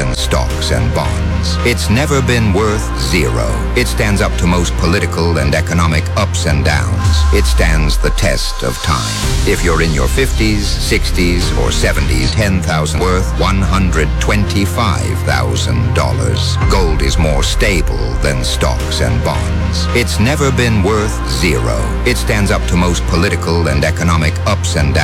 than stocks and bonds. It's never been worth zero. It stands up to most political and economic ups and downs. It stands the test of time. If you're in your 50s, 60s, or 70s, 10,000 worth $125,000. Gold is more stable than stocks and bonds. It's never been worth zero. It stands up to most political and economic ups and downs.